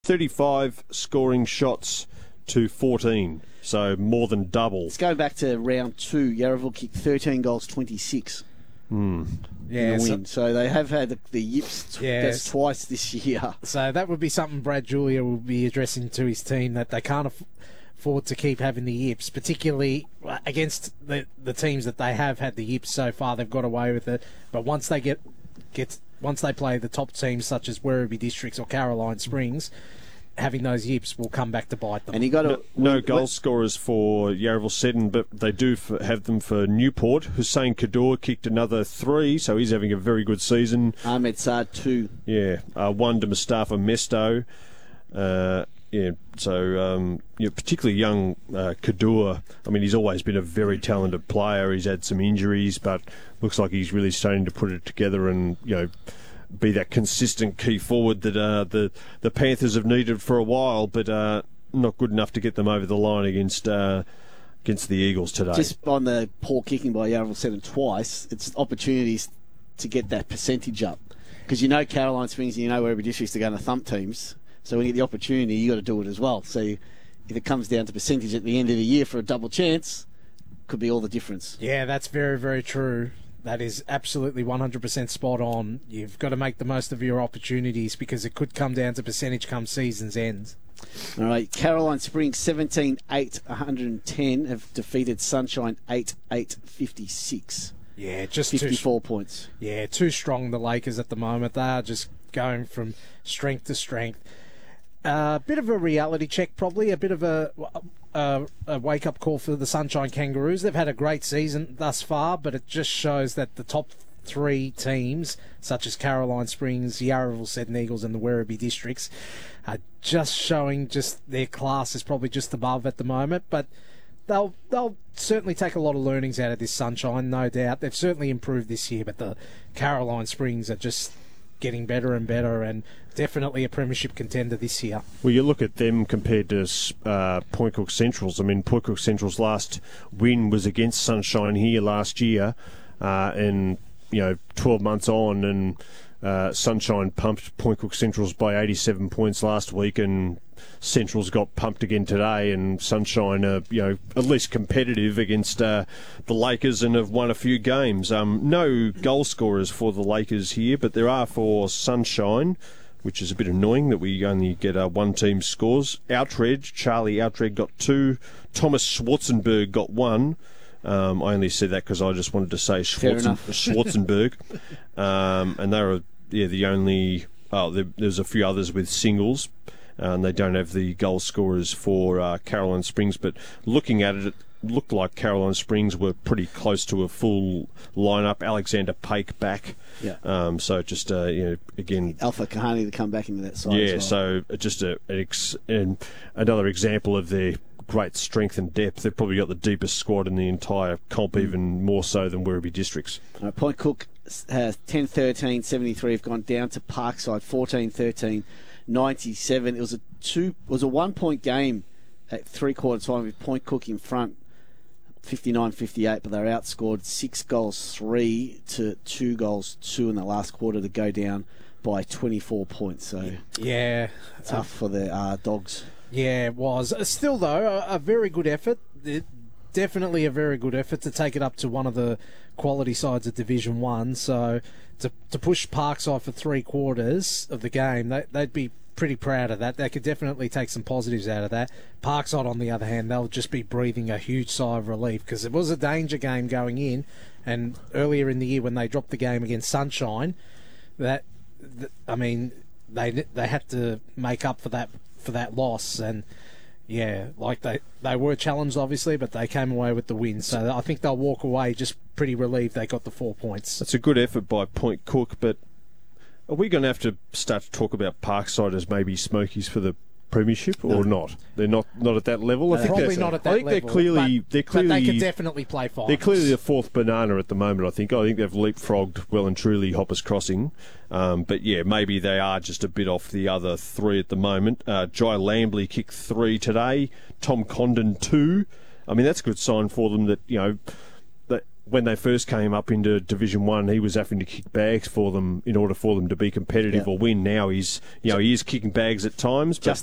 35 scoring shots to 14, so more than double. Let's go back to round 2. Yarraville kicked 13 goals, 26 in the win. So they have had the yips that's twice this year. So that would be something Brad Julia will be addressing to his team, that they can't afford to keep having the yips, particularly against the teams that they have had the yips so far. They've got away with it, but once they once they play the top teams such as Werribee Districts or Caroline Springs, having those yips will come back to bite them. And you got no goal scorers for Yarraville Seddon, but they do have them for Newport. Hussein Kadur kicked another 3, so he's having a very good season. Ahmed Saad 2. Yeah, 1 to Mustafa Mesto. Particularly young Kadur. I mean, he's always been a very talented player. He's had some injuries, but looks like he's really starting to put it together and, be that consistent key forward that the Panthers have needed for a while, but not good enough to get them over the line against the Eagles today. Just on the poor kicking by Yarraville Seddon twice, it's opportunities to get that percentage up. Because Caroline Springs and Werribee Districts are going to thump teams. So when you get the opportunity, you got to do it as well. So if it comes down to percentage at the end of the year for a double chance, could be all the difference. Yeah, that's very, very true. That is absolutely 100% spot on. You've got to make the most of your opportunities because it could come down to percentage come season's end. All right, Caroline Springs 17-8-110 have defeated Sunshine 8-8-56. Yeah, just 54 points. Yeah, too strong, the Lakers at the moment. They are just going from strength to strength. A bit of a reality check, probably. A bit of a wake-up call for the Sunshine Kangaroos. They've had a great season thus far, but it just shows that the top 3 teams, such as Caroline Springs, Yarraville Seddon Eagles and the Werribee Districts, are just showing just their class is probably just above at the moment. But they'll certainly take a lot of learnings out of this Sunshine, no doubt. They've certainly improved this year, but the Caroline Springs are just getting better and better, and definitely a premiership contender this year. Well, you look at them compared to Point Cook Central's. I mean, Point Cook Central's last win was against Sunshine here last year, and 12 months on, and Sunshine pumped Point Cook Central's by 87 points last week, and Central's got pumped again today, and Sunshine are, at least competitive against the Lakers and have won a few games. No goal scorers for the Lakers here, but there are for Sunshine, which is a bit annoying that we only get one team scores. Charlie Outred got 2. Thomas Schwarzenberg got 1. I only said that because I just wanted to say Schwarzenberg. And they were the only... there's a few others with singles. And they don't have the goal scorers for Caroline Springs, but looking at it, it looked like Caroline Springs were pretty close to a full lineup. Alexander Pake back. Yeah. So just, again... Alpha Kahani to come back into that side Yeah, as well. So just another example of their great strength and depth. They've probably got the deepest squad in the entire comp, even more so than Werribee Districts. Point Cook has 10-13-73 have gone down to Parkside 14-13-97. It was a 1 point game at 3/4 time with Point Cook in front 59-58, but they were outscored 6-3 to 2-2 in the last quarter to go down by 24 points. So yeah, tough for the Dogs. Yeah, it was. Still though, a very good effort. Definitely a very good effort to take it up to one of the quality sides of Division 1. So to push Parkside for 3/4 of the game, they'd be pretty proud of that. They could definitely take some positives out of that. Parkside, on the other hand, they'll just be breathing a huge sigh of relief because it was a danger game going in, and earlier in the year when they dropped the game against Sunshine, they had to make up for that loss, and yeah, like they were challenged obviously, but they came away with the win. So I think they'll walk away just pretty relieved they got the 4 points. That's a good effort by Point Cook, but are we going to have to start to talk about Parkside as maybe Smokies for the premiership or not? They're not at that level. Probably not at that level. I think they're clearly but they could definitely play finals. They're clearly the fourth banana at the moment. I think they've leapfrogged well and truly Hoppers Crossing. But yeah, maybe they are just a bit off the other 3 at the moment. Jai Lambley kicked 3 today. Tom Condon 2. I mean, that's a good sign for them that when they first came up into Division 1, he was having to kick bags for them in order for them to be competitive or win. Now he is kicking bags at times. But